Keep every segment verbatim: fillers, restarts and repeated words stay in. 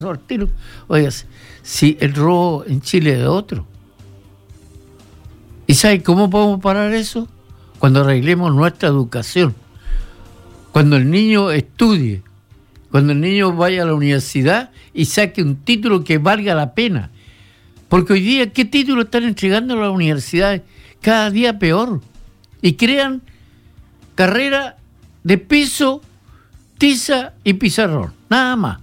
al tiro. Oiga, si el robo en Chile es de otro. ¿Y sabe cómo podemos parar eso? Cuando arreglemos nuestra educación. Cuando el niño estudie. Cuando el niño vaya a la universidad y saque un título que valga la pena. Porque hoy día, ¿qué título están entregando a las universidades? Cada día peor. Y crean carrera de piso, tiza y pizarrón. Nada más.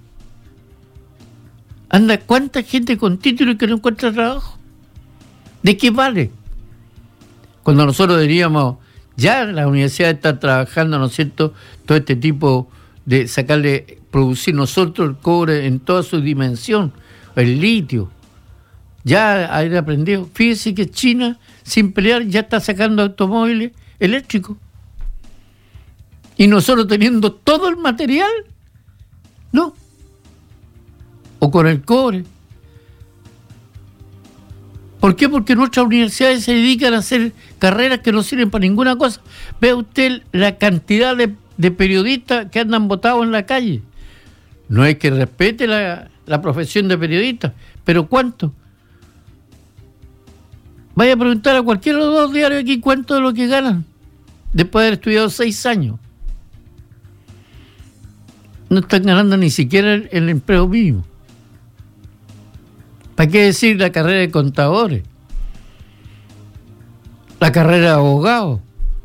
Anda, ¿cuánta gente con título que no encuentra trabajo? ¿De qué vale? Cuando nosotros diríamos, ya la universidad está trabajando, ¿no es cierto?, todo este tipo de sacarle, producir nosotros el cobre en toda su dimensión, el litio. Ya haber aprendido. Fíjese que China, sin pelear, ya está sacando automóviles eléctricos. Y nosotros teniendo todo el material, no. O con el cobre. ¿Por qué? Porque nuestras universidades se dedican a hacer carreras que no sirven para ninguna cosa. Vea usted la cantidad de, de periodistas que andan botados en la calle. No es que respete la, la profesión de periodista, pero ¿cuánto? Vaya a preguntar a cualquiera de los dos diarios aquí cuánto de lo que ganan después de haber estudiado seis años. No están ganando ni siquiera el, el empleo mínimo. ¿Para qué decir la carrera de contadores? La carrera de abogados.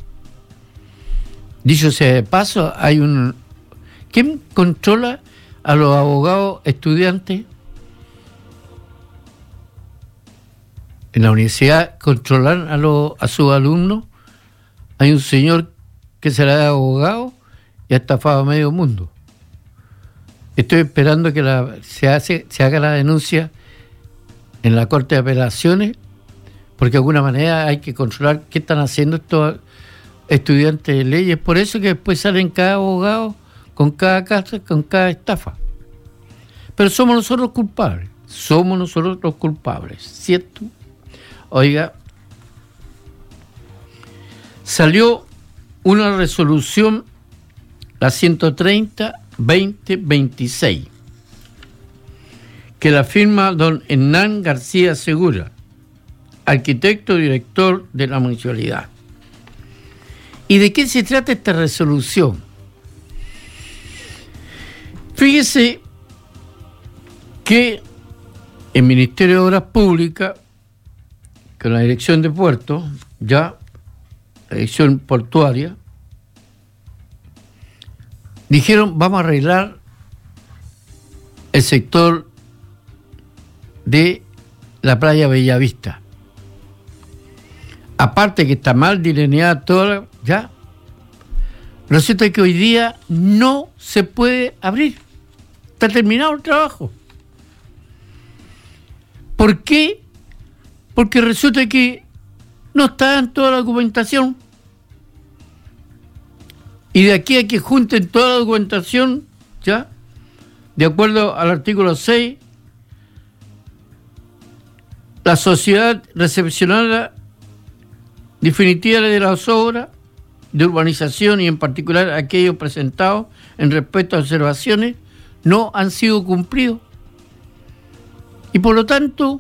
Dicho sea de paso, hay un... ¿Quién controla a los abogados estudiantes? En la universidad controlan a, los, a sus alumnos. Hay un señor que será de abogado y ha estafado a medio mundo. Estoy esperando que la, se, hace, se haga la denuncia en la Corte de Apelaciones, porque de alguna manera hay que controlar qué están haciendo estos estudiantes de leyes. Por eso que después salen cada abogado con cada caso, con cada estafa. Pero somos nosotros los culpables. Somos nosotros los culpables, ¿cierto? Oiga, salió una resolución, la ciento treinta veinte veintiséis, que la firma don Hernán García Segura, arquitecto director de la municipalidad. ¿Y de qué se trata esta resolución? Fíjese que el Ministerio de Obras Públicas, con la Dirección de Puertos, ya, la Dirección Portuaria, dijeron, vamos a arreglar el sector de la playa Bellavista. Aparte que está mal delineada toda, ya. Lo cierto es que hoy día no se puede abrir. Está terminado el trabajo. ¿Por qué? Porque resulta que no está en toda la documentación. Y de aquí a que junten toda la documentación, ya, de acuerdo al artículo seis, la sociedad recepcionará definitiva de las obras de urbanización y en particular aquellos presentados en respecto a observaciones no han sido cumplidos. Y por lo tanto,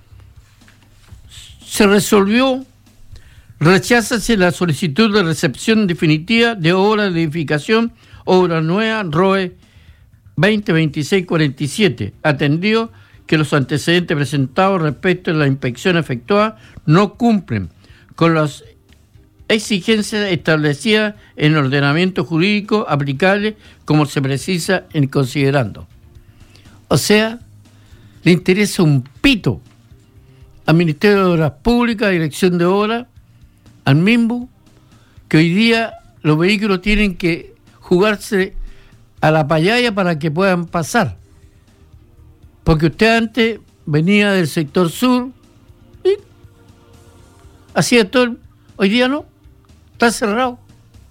se resolvió, recházase la solicitud de recepción definitiva de obra de edificación, obra nueva, R O E veinte veintiséis cuarenta y siete, atendido que los antecedentes presentados respecto a la inspección efectuada no cumplen con las exigencias establecidas en el ordenamiento jurídico aplicable como se precisa en considerando. O sea, le interesa un pito al Ministerio de Obras Públicas, Dirección de Obras, al MIMBU, que hoy día los vehículos tienen que jugarse a la payaya para que puedan pasar. Porque usted antes venía del sector sur y hacía todo el, hoy día no, está cerrado.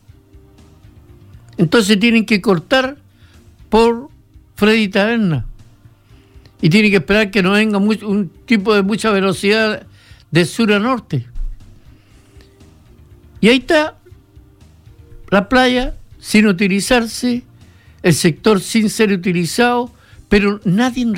Entonces tienen que cortar por Freddy Taberna y tienen que esperar que no venga mucho, un tipo de mucha velocidad de sur a norte. Y ahí está la playa sin utilizarse, el sector sin ser utilizado, pero nadie